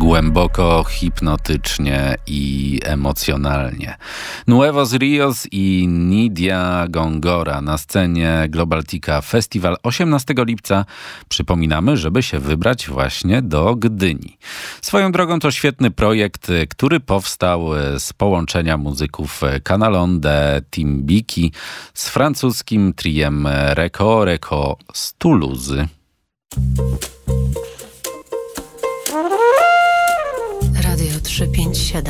Głęboko, hipnotycznie i emocjonalnie. Nuevos Rios i Nidia Gongora na scenie Globaltica Festival 18 lipca. Przypominamy, żeby się wybrać właśnie do Gdyni. Swoją drogą to świetny projekt, który powstał z połączenia muzyków Canalonde, Timbiki z francuskim triem Reco z Toulouse. Radio 357.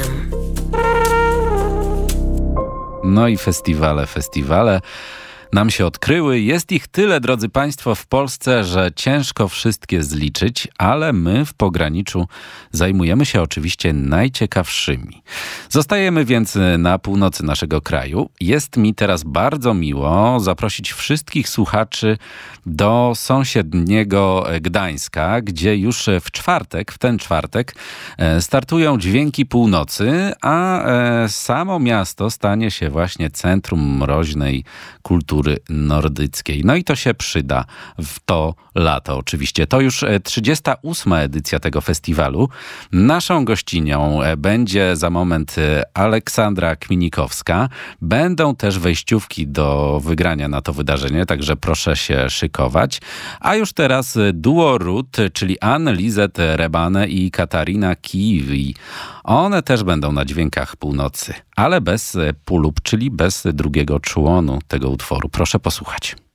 No i festiwale nam się odkryły. Jest ich tyle, drodzy Państwo, w Polsce, że ciężko wszystkie zliczyć, ale my w pograniczu zajmujemy się oczywiście najciekawszymi. Zostajemy więc na północy naszego kraju. Jest mi teraz bardzo miło zaprosić wszystkich słuchaczy do sąsiedniego Gdańska, gdzie już w ten czwartek startują Dźwięki Północy, a samo miasto stanie się właśnie centrum mroźnej kultury nordyckiej. No i to się przyda w to lato oczywiście. To już 38. edycja tego festiwalu. Naszą gościnią będzie za moment Aleksandra Kminikowska. Będą też wejściówki do wygrania na to wydarzenie, także proszę się szykować. A już teraz duo Ród, czyli Anne-Lizet Rebane i Katarina Kiwi. One też będą na Dźwiękach Północy, ale bez pulub, czyli bez drugiego członu tego utworu. Proszę posłuchać.